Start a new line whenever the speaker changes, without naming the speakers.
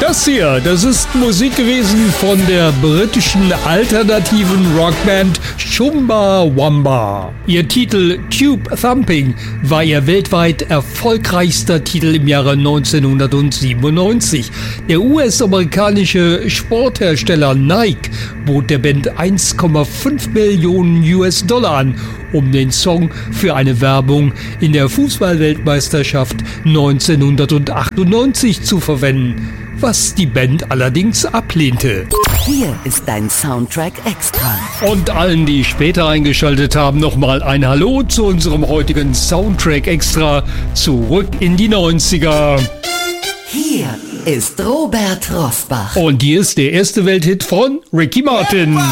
Das hier, das ist Musik gewesen von der britischen alternativen Rockband Chumbawamba. Ihr Titel Tube Thumping war ihr weltweit erfolgreichster Titel im Jahre 1997. Der US-amerikanische Sporthersteller Nike bot der Band 1,5 Millionen US-Dollar an, um den Song für eine Werbung in der Fußball-Weltmeisterschaft 1998 zu verwenden, was die Band allerdings ablehnte.
Hier ist dein Soundtrack Extra.
Und allen, die später eingeschaltet haben, nochmal ein Hallo zu unserem heutigen Soundtrack Extra zurück in die 90er.
Hier ist Robert Rosbach.
Und hier ist der erste Welthit von Ricky Martin.